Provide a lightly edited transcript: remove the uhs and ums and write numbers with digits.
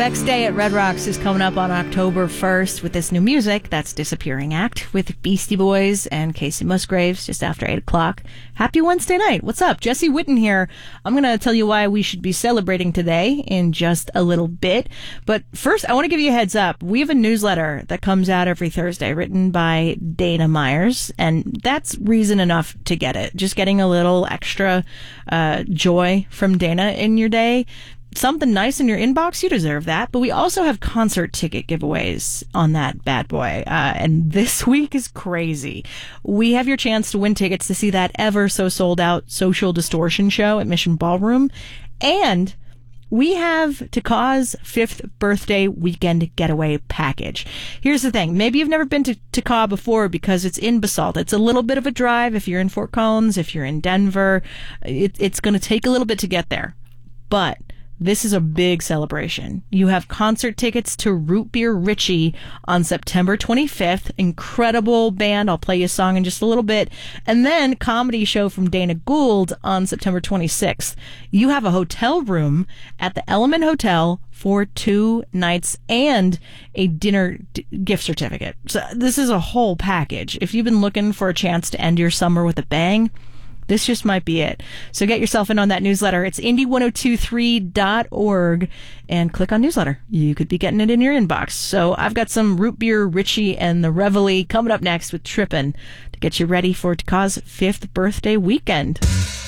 Next Day at Red Rocks is coming up on October 1st with this new music. That's Disappearing Act with Beastie Boys and Casey Musgraves just after 8 o'clock. Happy Wednesday night. What's up? Jesse Witten here. I'm going to tell you why we should be celebrating today in just a little bit. But first, I want to give you a heads up. We have a newsletter that comes out every Thursday written by Dana Myers, and that's reason enough to get it. Just getting a little extra joy from Dana in your day. Something nice in your inbox, you deserve that. But we also have concert ticket giveaways on that bad boy. And this week is crazy. We have your chance to win tickets to see that ever so sold out Social Distortion show at Mission Ballroom. And we have Takah's 5th birthday weekend getaway package. Here's the thing. Maybe you've never been to Takah before because it's in Basalt. It's a little bit of a drive if you're in Fort Collins, if you're in Denver. It's going to take a little bit to get there. But this is a big celebration. You have concert tickets to Root Beer Richie on September 25th. Incredible band. I'll play you a song in just a little bit. And then comedy show from Dana Gould on September 26th. You have a hotel room at the Element Hotel for 2 nights and a dinner gift certificate. So this is a whole package. If you've been looking for a chance to end your summer with a bang, this just might be it. So get yourself in on that newsletter. It's indie1023.org and click on newsletter. You could be getting it in your inbox. So I've got some Root Beer Richie and the Reveille coming up next with Trippin' to get you ready for Takah's 5th birthday weekend.